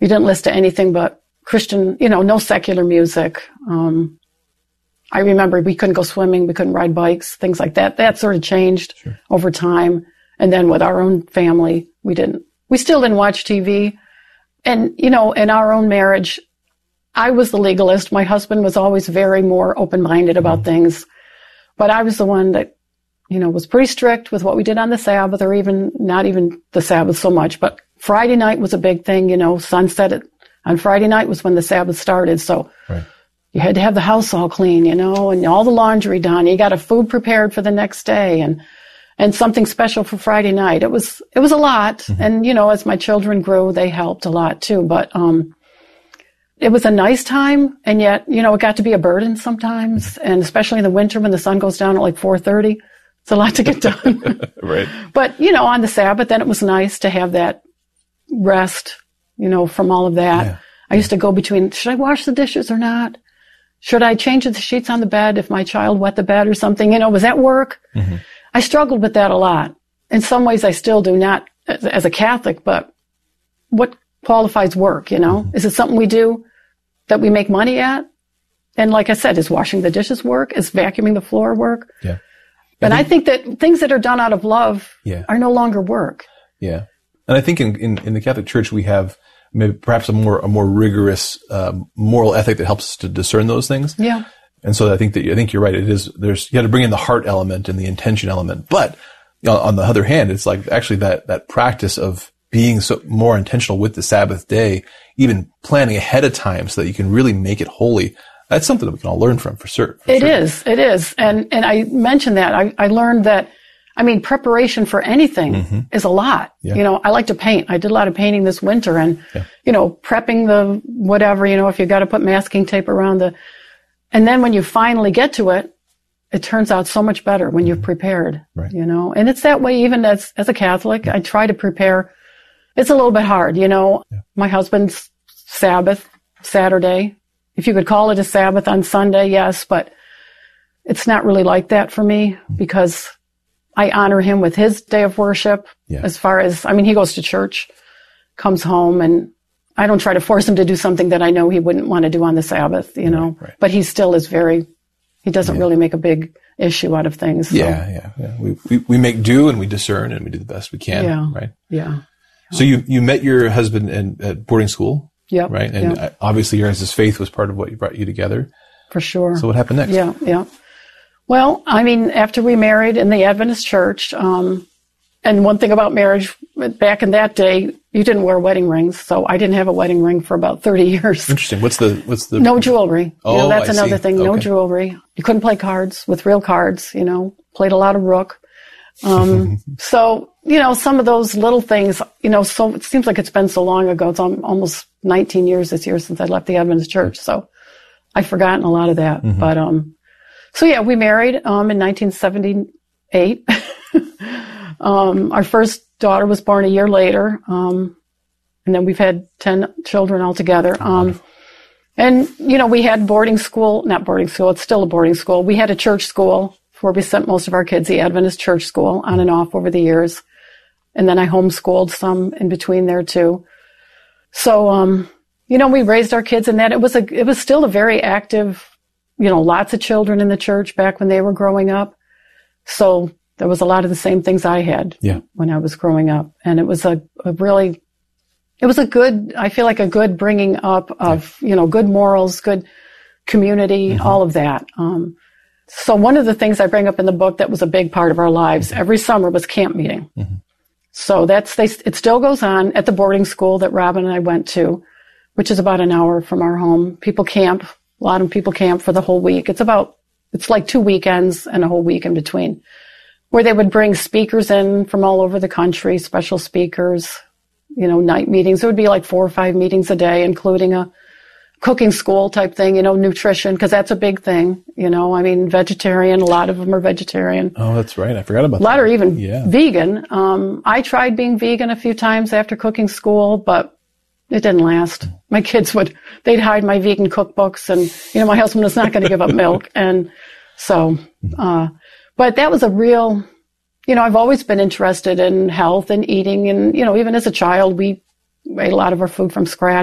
You didn't listen to anything but Christian, no secular music. I remember we couldn't go swimming, we couldn't ride bikes, things like that. That sort of changed over time. And then with our own family, we still didn't watch TV. And, in our own marriage, I was the legalist. My husband was always very more open-minded about things. But I was the one that, was pretty strict with what we did on the Sabbath, or even not even the Sabbath so much. But Friday night was a big thing, sunset on Friday night was when the Sabbath started. So you had to have the house all clean, and all the laundry done. You got a food prepared for the next day and something special for Friday night. It was a lot. And, as my children grew, they helped a lot too. But, it was a nice time, and yet, it got to be a burden sometimes, and especially in the winter when the sun goes down at like 4:30. It's a lot to get done. Right. But, on the Sabbath, then it was nice to have that rest, from all of that. Yeah. I used to go between, should I wash the dishes or not? Should I change the sheets on the bed if my child wet the bed or something? Was that work? I struggled with that a lot. In some ways, I still do, not as a Catholic, but what qualifies work, Is it something we do that we make money at? And like I said, is washing the dishes work? Is vacuuming the floor work? Yeah. And I think that things that are done out of love are no longer work. Yeah. And I think in the Catholic Church, we have maybe perhaps a more rigorous moral ethic that helps us to discern those things. Yeah. And so I think you're right. You got to bring in the heart element and the intention element. But on the other hand, it's like actually that practice of being so more intentional with the Sabbath day, even planning ahead of time so that you can really make it holy. That's something that we can all learn from for sure. It is. And I mentioned that. I learned that, preparation for anything is a lot. Yeah. I like to paint. I did a lot of painting this winter and, prepping the whatever, if you got to put masking tape around and then when you finally get to it, it turns out so much better when you've prepared, and it's that way even as a Catholic. I try to prepare. It's a little bit hard, My husband's Sabbath, Saturday. If you could call it a Sabbath on Sunday, yes, but it's not really like that for me because I honor him with his day of worship as far as, he goes to church, comes home, and I don't try to force him to do something that I know he wouldn't want to do on the Sabbath, Right. But he still is he doesn't really make a big issue out of things. So. Yeah. We make do and we discern and we do the best we can, right? Yeah. So you met your husband at boarding school? Yep. Right. And obviously your guys' faith was part of what brought you together. For sure. So what happened next? Yeah. Well, after we married in the Adventist church, and one thing about marriage, back in that day, you didn't wear wedding rings. So I didn't have a wedding ring for about 30 years. Interesting. What's the? No jewelry. Oh, that's I another see. thing. Okay. No jewelry. You couldn't play cards with real cards, played a lot of rook. So, some of those little things, so it seems like it's been so long ago. It's almost 19 years this year since I left the Adventist church. So I've forgotten a lot of that. But, we married, in 1978. Our first daughter was born a year later. And then we've had 10 children altogether. And, we had not boarding school. It's still a boarding school. We had a church school where we sent most of our kids, the Adventist church school, on and off over the years. And then I homeschooled some in between there too. So, we raised our kids in that. It was still a very active, lots of children in the church back when they were growing up. So there was a lot of the same things I had when I was growing up. And it was a good bringing up of, good morals, good community, all of that. So one of the things I bring up in the book that was a big part of our lives every summer was camp meeting. So it still goes on at the boarding school that Robin and I went to, which is about an hour from our home. People camp. A lot of people camp for the whole week. It's like 2 weekends and a whole week in between, where they would bring speakers in from all over the country, special speakers, night meetings. It would be like 4 or 5 meetings a day, including a cooking school type thing, nutrition, because that's a big thing, vegetarian, a lot of them are vegetarian. Oh, that's right. I forgot about that. A lot are even vegan. I tried being vegan a few times after cooking school, but it didn't last. My kids they'd hide my vegan cookbooks and, my husband was not going to give up milk. And so, but that was a real, I've always been interested in health and eating and, even as a child, we ate a lot of our food from scratch.